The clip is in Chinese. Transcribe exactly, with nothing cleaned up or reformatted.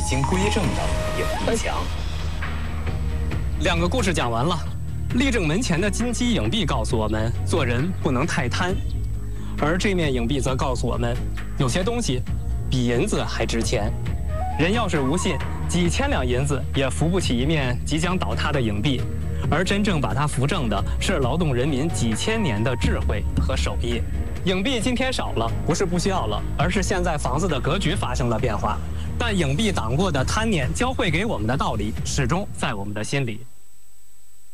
经归正的影币墙。 两个故事讲完了，立正门前的金鸡影币告诉我们，做人不能太贪。而这面影币则告诉我们，有些东西比银子还值钱。人要是无信，几千两银子也扶不起一面即将倒塌的影币。而真正把它扶正的是劳动人民几千年的智慧和手艺。影币今天少了，不是不需要了，而是现在房子的格局发生了变化。但影币挡过的贪念教会给我们的道理，始终在我们的心里。